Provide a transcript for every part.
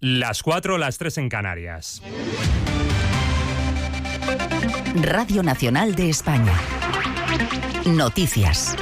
Las 4, las 3 en Canarias. Radio Nacional de España. Noticias.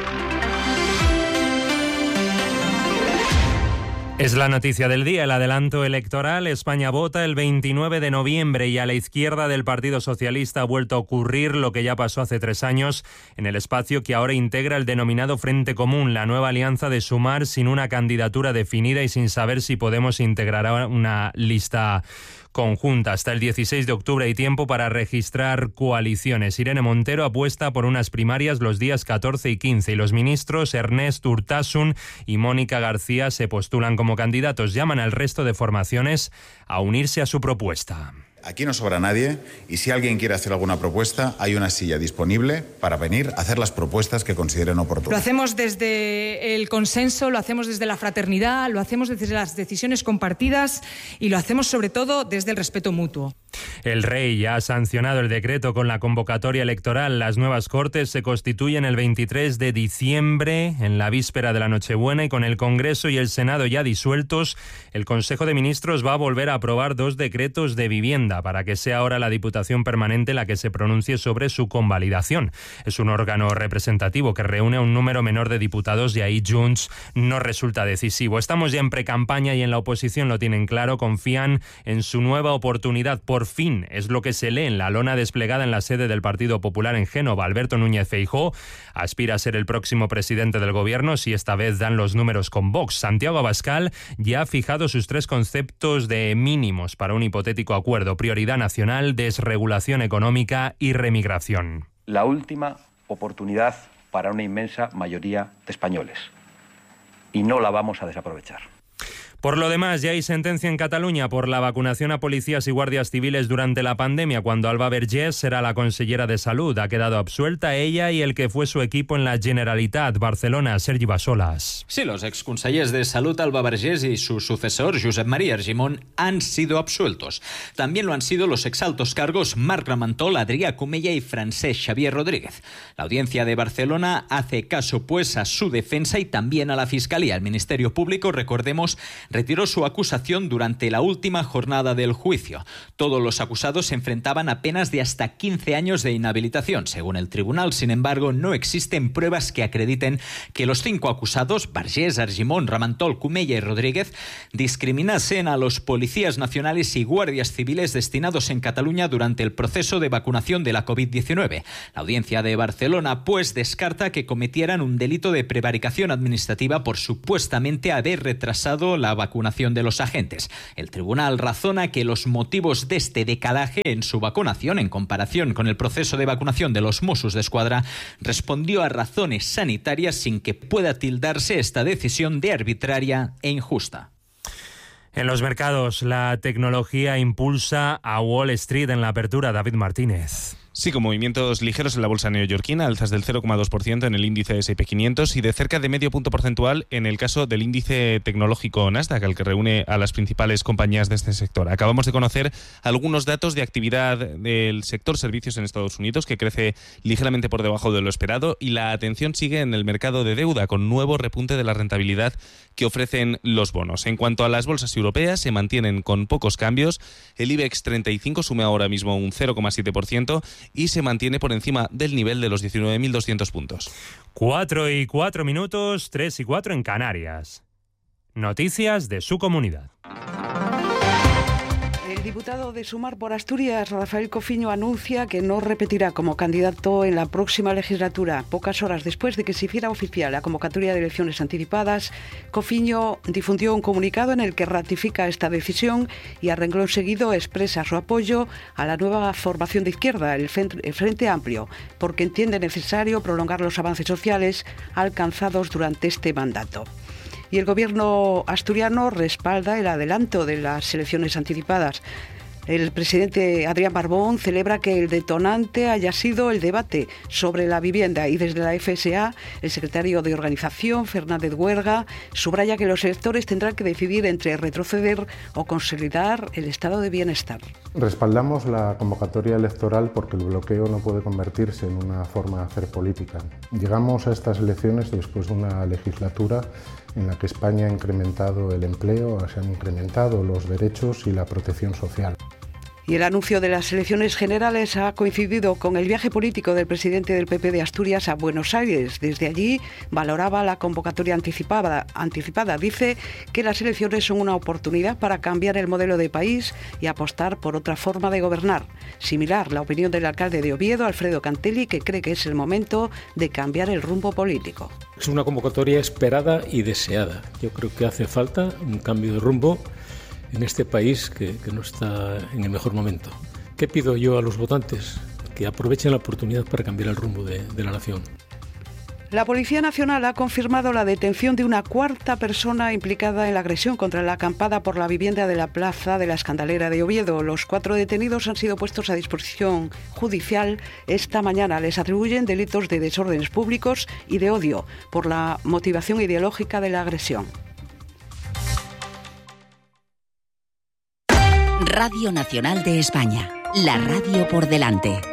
Es la noticia del día, el adelanto electoral. España vota el 29 de noviembre y a la izquierda del Partido Socialista ha vuelto a ocurrir lo que ya pasó hace 3 años en el espacio que ahora integra el denominado Frente Común, la nueva alianza de Sumar sin una candidatura definida y sin saber si Podemos integrará una lista conjunta. Hasta el 16 de octubre hay tiempo para registrar coaliciones. Irene Montero apuesta por unas primarias los días 14 y 15 y los ministros Ernest Urtasun y Mónica García se postulan como candidatos. Llaman al resto de formaciones a unirse a su propuesta. Aquí no sobra nadie y si alguien quiere hacer alguna propuesta, hay una silla disponible para venir a hacer las propuestas que consideren oportunas. Lo hacemos desde el consenso, lo hacemos desde la fraternidad, lo hacemos desde las decisiones compartidas y lo hacemos sobre todo desde el respeto mutuo. El Rey ya ha sancionado el decreto con la convocatoria electoral. Las nuevas Cortes se constituyen el 23 de diciembre, en la víspera de la Nochebuena, y con el Congreso y el Senado ya disueltos, el Consejo de Ministros va a volver a aprobar 2 decretos de vivienda para que sea ahora la Diputación Permanente la que se pronuncie sobre su convalidación. Es un órgano representativo que reúne a un número menor de diputados y ahí Junts no resulta decisivo. Estamos ya en precampaña y en la oposición lo tienen claro, confían en su nueva oportunidad. Por fin, es lo que se lee en la lona desplegada en la sede del Partido Popular en Génova. Alberto Núñez Feijóo aspira a ser el próximo presidente del gobierno si esta vez dan los números con Vox. Santiago Abascal ya ha fijado sus 3 conceptos de mínimos para un hipotético acuerdo: prioridad nacional, desregulación económica y remigración. La última oportunidad para una inmensa mayoría de españoles y no la vamos a desaprovechar. Por lo demás, ya hay sentencia en Cataluña por la vacunación a policías y guardias civiles durante la pandemia, cuando Alba Vergés será la consellera de Salud. Ha quedado absuelta ella y el que fue su equipo en la Generalitat. Barcelona, Sergi Bassolas. Sí, los exconsellers de Salud Alba Vergés y su sucesor Josep María Argimon han sido absueltos. También lo han sido los exaltos cargos Marc Ramentol, Adrià Comella y Francesc Xavier Rodríguez. La audiencia de Barcelona hace caso pues a su defensa y también a la Fiscalía. El Ministerio Público, recordemos, retiró su acusación durante la última jornada del juicio. Todos los acusados se enfrentaban a penas de hasta 15 años de inhabilitación. Según el tribunal, sin embargo, no existen pruebas que acrediten que los 5 acusados, Vergés, Argimon, Ramentol, Comella y Rodríguez, discriminasen a los policías nacionales y guardias civiles destinados en Cataluña durante el proceso de vacunación de la COVID-19. La audiencia de Barcelona, pues, descarta que cometieran un delito de prevaricación administrativa por supuestamente haber retrasado la vacunación de los agentes. El tribunal razona que los motivos de este decalaje en su vacunación en comparación con el proceso de vacunación de los Mossos d'Esquadra respondió a razones sanitarias sin que pueda tildarse esta decisión de arbitraria e injusta. En los mercados, la tecnología impulsa a Wall Street en la apertura. David Martínez. Sí, con movimientos ligeros en la bolsa neoyorquina, alzas del 0,2% en el índice S&P 500 y de cerca de medio punto porcentual en el caso del índice tecnológico Nasdaq, al que reúne a las principales compañías de este sector. Acabamos de conocer algunos datos de actividad del sector servicios en Estados Unidos, que crece ligeramente por debajo de lo esperado, y la atención sigue en el mercado de deuda, con nuevo repunte de la rentabilidad que ofrecen los bonos. En cuanto a las bolsas europeas, se mantienen con pocos cambios. El IBEX 35 sube ahora mismo un 0,7%, y se mantiene por encima del nivel de los 19.200 puntos. 4:04, 3:04 en Canarias. Noticias de su comunidad. El diputado de Sumar por Asturias, Rafael Cofiño, anuncia que no repetirá como candidato en la próxima legislatura. Pocas horas después de que se hiciera oficial la convocatoria de elecciones anticipadas, Cofiño difundió un comunicado en el que ratifica esta decisión y a renglón seguido expresa su apoyo a la nueva formación de izquierda, el Frente Amplio, porque entiende necesario prolongar los avances sociales alcanzados durante este mandato. Y el gobierno asturiano respalda el adelanto de las elecciones anticipadas. El presidente Adrián Barbón celebra que el detonante haya sido el debate sobre la vivienda y desde la FSA, el secretario de Organización, Fernández Huerga, subraya que los electores tendrán que decidir entre retroceder o consolidar el estado de bienestar. Respaldamos la convocatoria electoral porque el bloqueo no puede convertirse en una forma de hacer política. Llegamos a estas elecciones después de una legislatura en la que España ha incrementado el empleo, se han incrementado los derechos y la protección social. Y el anuncio de las elecciones generales ha coincidido con el viaje político del presidente del PP de Asturias a Buenos Aires. Desde allí valoraba la convocatoria anticipada. Dice que las elecciones son una oportunidad para cambiar el modelo de país y apostar por otra forma de gobernar. Similar la opinión del alcalde de Oviedo, Alfredo Cantelli, que cree que es el momento de cambiar el rumbo político. Es una convocatoria esperada y deseada. Yo creo que hace falta un cambio de rumbo en este país que no está en el mejor momento. ¿Qué pido yo a los votantes? Que aprovechen la oportunidad para cambiar el rumbo de la nación. La Policía Nacional ha confirmado la detención de una cuarta persona implicada en la agresión contra la acampada por la vivienda de la Plaza de la Escandalera de Oviedo. Los 4 detenidos han sido puestos a disposición judicial esta mañana. Les atribuyen delitos de desórdenes públicos y de odio por la motivación ideológica de la agresión. Radio Nacional de España, la radio por delante.